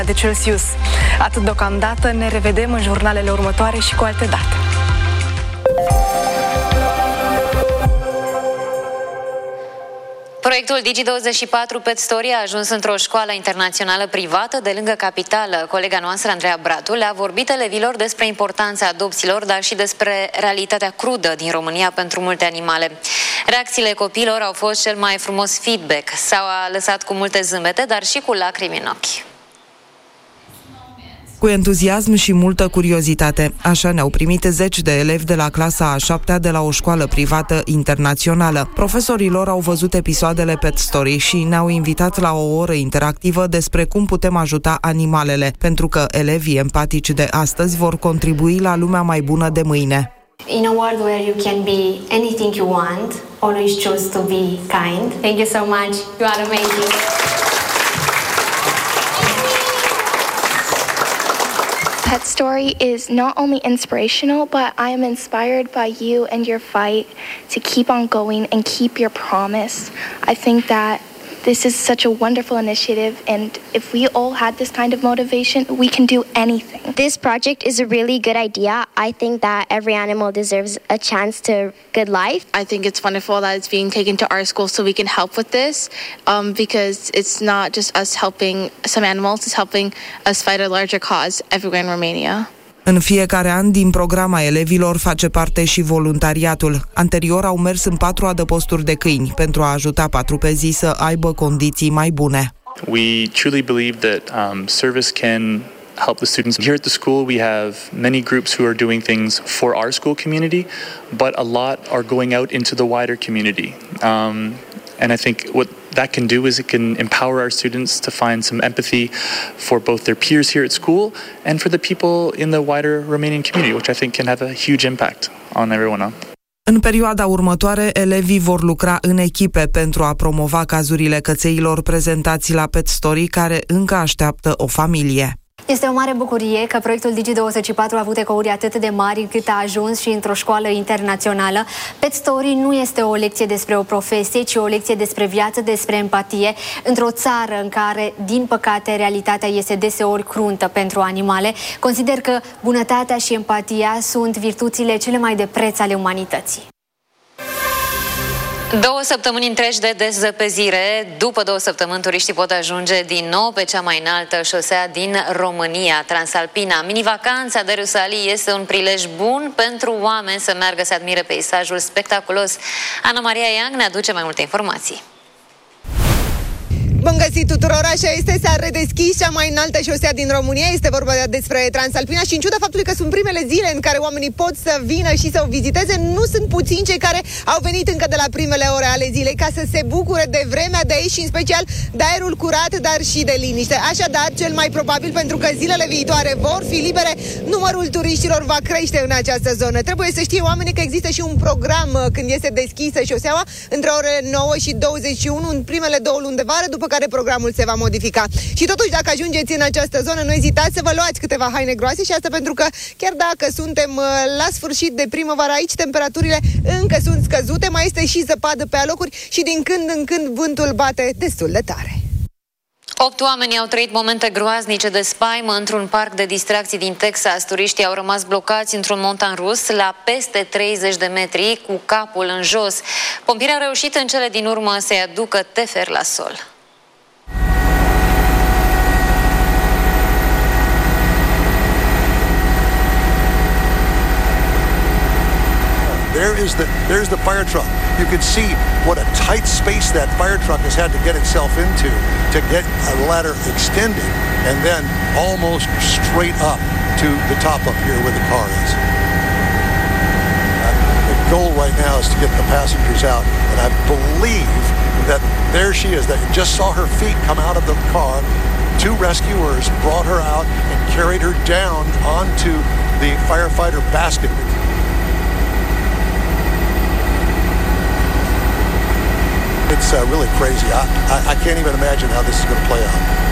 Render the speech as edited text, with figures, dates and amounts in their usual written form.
de Celsius. Atât deocamdată, ne revedem în jurnalele următoare și cu alte date. Proiectul Digi24 Pet Story a ajuns într-o școală internațională privată de lângă capitală. Colega noastră, Andreea Bratu, le-a vorbit elevilor despre importanța adopțiilor, dar și despre realitatea crudă din România pentru multe animale. Reacțiile copiilor au fost cel mai frumos feedback. S-au lăsat cu multe zâmbete, dar și cu lacrimi în ochi. Cu entuziasm și multă curiozitate. Așa ne-au primit 10 de elevi de la clasa a 7-a de la o școală privată internațională. Profesorii lor au văzut episoadele Pet Story și ne-au invitat la o oră interactivă despre cum putem ajuta animalele, pentru că elevii empatici de astăzi vor contribui la lumea mai bună de mâine. In a world where you can be anything you want, always choose to be kind. Thank you so much. You are amazing. Pet Story is not only inspirational, but I am inspired by you and your fight to keep on going and keep your promise. I think that this is such a wonderful initiative, and if we all had this kind of motivation, we can do anything. This project is a really good idea. I think that every animal deserves a chance to good life. I think it's wonderful that it's being taken to our school so we can help with this, because it's not just us helping some animals, it's helping us fight a larger cause everywhere in Romania. În fiecare an, din programa elevilor face parte și voluntariatul. Anterior au mers în 4 adăposturi de câini pentru a ajuta patrupezii să aibă condiții mai bune. We truly believe that service can help the students. Here at the school we have many groups who are doing things for our school community, but a lot are going out into the wider community. And I think what that can do is it can empower our students to find some empathy for both their peers here at school and for the people in the wider Romanian community, which I think can have a huge impact on everyone. În perioada următoare, elevii vor lucra în echipe pentru a promova cazurile cățeilor prezentați la Pet Story care încă așteaptă o familie. Este o mare bucurie că proiectul Digi24 a avut ecouri atât de mari încât a ajuns și într-o școală internațională. Pet Story nu este o lecție despre o profesie, ci o lecție despre viață, despre empatie, într-o țară în care, din păcate, realitatea este deseori cruntă pentru animale. Consider că bunătatea și empatia sunt virtuțile cele mai de preț ale umanității. 2 săptămâni întregi de dezăpezire. După 2 săptămâni, turiștii pot ajunge din nou pe cea mai înaltă șosea din România, Transalpina. Mini-vacanța de Rusalii este un prilej bun pentru oameni să meargă să admire peisajul spectaculos. Ana Maria Yang ne aduce mai multe informații. Bun găsit tuturor, așa este, s-a redeschis cea mai înaltă șosea din România, este vorba despre Transalpina și în ciuda faptului că sunt primele zile în care oamenii pot să vină și să o viziteze, nu sunt puțini cei care au venit încă de la primele ore ale zilei ca să se bucure de vremea de aici și în special de aerul curat, dar și de liniște. Așadar, cel mai probabil, pentru că zilele viitoare vor fi libere, numărul turiștilor va crește în această zonă. Trebuie să știe oamenii că există și un program când este deschisă șoseaua între orele 9 și 21 în primele 2 luni de vară, după care programul se va modifica. Și totuși, dacă ajungeți în această zonă, nu ezitați să vă luați câteva haine groase și asta pentru că, chiar dacă suntem la sfârșit de primăvară aici, temperaturile încă sunt scăzute, mai este și zăpadă pe alocuri și din când în când vântul bate destul de tare. 8 oameni au trăit momente groaznice de spaimă într-un parc de distracții din Texas. Turiștii au rămas blocați într-un montan rus la peste 30 de metri cu capul în jos. Pompierii au reușit în cele din urmă să-i aducă tefer la sol. There's the fire truck. You can see what a tight space that fire truck has had to get itself into to get a ladder extended and then almost straight up to the top up here where the car is. The goal right now is to get the passengers out, and I believe that there she is. That you just saw her feet come out of the car. 2 rescuers brought her out and carried her down onto the firefighter basket. It's really crazy. I can't even imagine how this is going to play out.